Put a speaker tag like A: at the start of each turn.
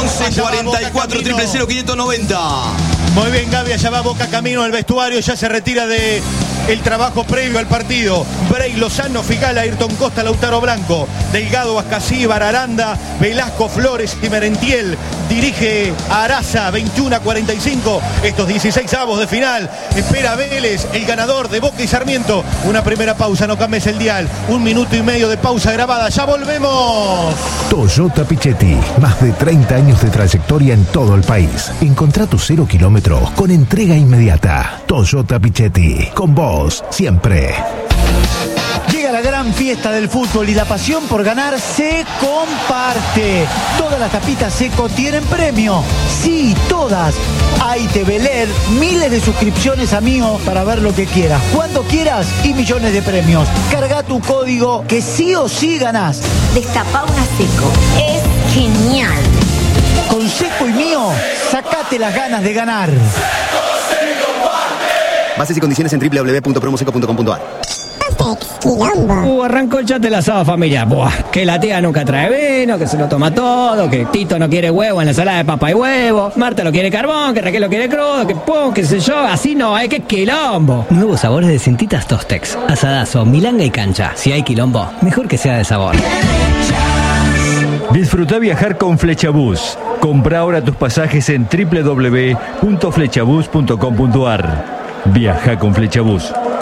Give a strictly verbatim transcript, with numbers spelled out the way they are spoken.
A: once cuarenta y cuatro, cero cero cero, quinientos noventa.
B: Muy bien, Gaby, allá va Boca camino al vestuario, ya se retira de el trabajo previo al partido. Bray, Lozano, Figala, Ayrton Costa, Lautaro Blanco, Delgado, Ascasíbar, Aranda, Velasco, Flores y Merentiel. Dirige a Araza, veintiuno a cuarenta y cinco, estos dieciséis avos de final. Espera Vélez, el ganador de Boca y Sarmiento. Una primera pausa, no cambies el dial. Un minuto y medio de pausa grabada, ya volvemos.
C: Toyota Pichetti, más de treinta años de trayectoria en todo el país. Encontrá tus cero kilómetros con entrega inmediata. Toyota Pichetti, con vos siempre.
D: Llega la gran fiesta del fútbol y la pasión por ganar se comparte. Todas las tapitas Seco tienen premio. Sí, todas. Hay T V L E D, miles de suscripciones a Mío para ver lo que quieras, cuando quieras y millones de premios. Carga tu código que sí o sí ganás.
E: Destapá una Seco. Es genial.
D: Con Seco y Mío, sacate las ganas de ganar.
F: Bases y condiciones en doble u doble u doble u punto promoseco punto com punto a r.
G: Uh, arrancó el chat del asado familiar. Buah, que la tía nunca trae vino, que se lo toma todo, que Tito no quiere huevo en la ensalada de papa y huevo, Marta lo quiere carbón, que Raquel lo quiere crudo, que pum, qué sé yo, así no hay, que quilombo.
H: Nuevos sabores de Cintitas Tostex, asadazo, milanga y cancha. Si hay quilombo, mejor que sea de sabor.
I: Disfruta viajar con Flechabús. Compra ahora tus pasajes en doble u doble u doble u punto flechabús punto com punto a r. Viaja con Flechabús.